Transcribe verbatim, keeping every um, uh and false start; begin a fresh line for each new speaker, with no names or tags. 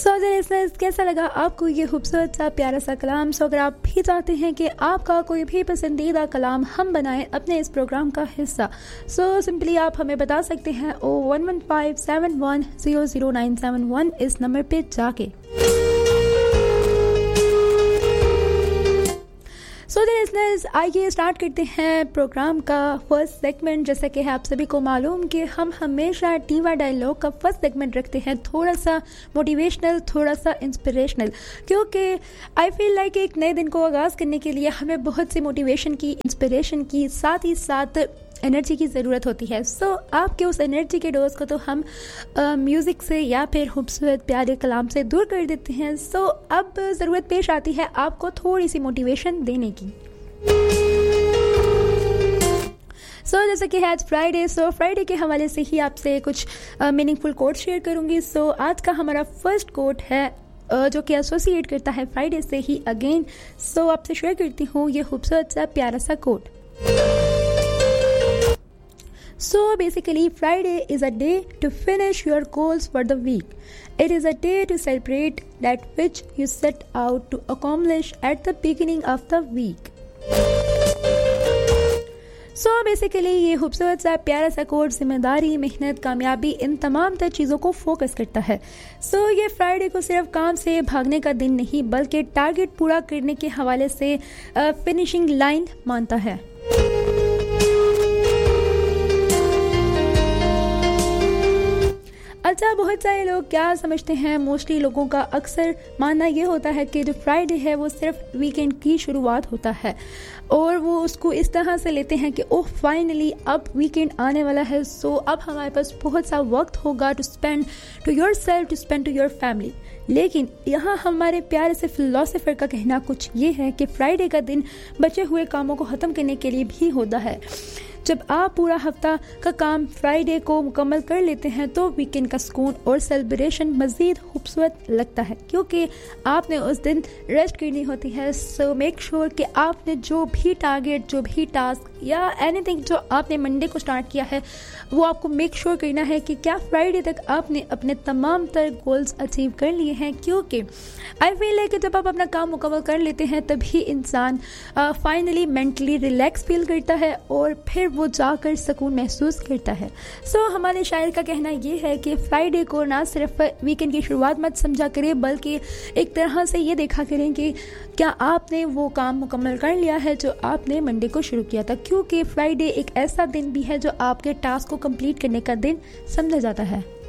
So listeners, कैसा लगा आपको ये खूबसूरत सा प्यारा सा कलाम? सो अगर आप भी चाहते हैं कि आपका कोई भी पसंदीदा कलाम हम बनाएं अपने इस प्रोग्राम का हिस्सा, सो सिंपली आप हमें बता सकते हैं ओ one one five seven one zero zero nine seven one इस नंबर पे जाके। सो so, लिसनर्स, आइए स्टार्ट करते हैं प्रोग्राम का फर्स्ट सेगमेंट। जैसा कि है आप सभी को मालूम कि हम हमेशा टीवा डायलॉग का फर्स्ट सेगमेंट रखते हैं थोड़ा सा मोटिवेशनल, थोड़ा सा इंस्पिरेशनल, क्योंकि आई फील लाइक एक नए दिन को आगाज़ करने के लिए हमें बहुत सी मोटिवेशन की, इंस्पिरेशन की, साथ ही साथ एनर्जी की ज़रूरत होती है। सो so, आपके उस एनर्जी के डोज को तो हम म्यूज़िक से या फिर खूबसूरत प्यारे कलाम से दूर कर देते हैं। सो so, अब ज़रूरत पेश आती है आपको थोड़ी सी मोटिवेशन देने की। सो so, जैसे कि है आज फ्राइडे, सो फ्राइडे के हवाले से ही आपसे कुछ मीनिंगफुल कोट शेयर करूँगी। सो so, आज का हमारा फर्स्ट कोट है uh, जो कि एसोसिएट करता है फ्राइडे से ही अगेन। सो so, आपसे शेयर करती हूँ ये खूबसूरत सा प्यारा सा coat. So basically, Friday is a day to finish your goals for the week. It is a day to celebrate that which you set out to accomplish at the beginning of the week. So basically, ये खूबसूरत सा प्यारा सा code जिम्मेदारी, मेहनत, कामयाबी, इन तमाम तर चीज़ों को फोकस करता है। सो so, ये फ्राइडे को सिर्फ काम से भागने का दिन नहीं बल्कि टारगेट पूरा करने के हवाले से फिनिशिंग लाइन मानता है। अच्छा, बहुत सारे लोग क्या समझते हैं, मोस्टली लोगों का अक्सर मानना ये होता है कि जो फ्राइडे है वो सिर्फ वीकेंड की शुरुआत होता है और वो उसको इस तरह से लेते हैं कि ओह फाइनली अब वीकेंड आने वाला है, सो अब हमारे पास बहुत सा वक्त होगा to spend to your self, to spend to your family. लेकिन यहाँ हमारे प्यारे से फिलोसोफर का कहना कुछ ये है कि फ्राइडे का दिन बचे हुए कामों को ख़त्म करने के लिए भी होता है। जब आप पूरा हफ्ता का काम फ्राइडे को मुकम्मल कर लेते हैं तो वीकेंड का सुकून और सेलिब्रेशन मज़ीद खूबसूरत लगता है, क्योंकि आपने उस दिन रेस्ट करनी होती है। सो मेक श्योर कि आपने जो भी टारगेट, जो भी टास्क या एनीथिंग जो आपने मंडे को स्टार्ट किया है वो आपको मेक श्योर करना है कि क्या फ्राइडे तक आपने अपने तमाम तर गोल्स अचीव कर लिए हैं, क्योंकि आई फील है कि जब आप अपना काम मुकम्मल कर लेते हैं तभी इंसान फाइनली मेंटली रिलैक्स फील करता है और फिर वो जाकर सुकून महसूस करता है। सो so, हमारे शायर का कहना ये है कि फ्राइडे को ना सिर्फ वीकेंड की शुरुआत मत समझा करें बल्कि एक तरह से ये देखा करें कि क्या आपने वो काम मुकम्मल कर लिया है जो आपने मंडे को शुरू किया था, क्योंकि फ्राइडे एक ऐसा दिन भी है जो आपके टास्क को कंप्लीट करने का दिन समझा जाता है।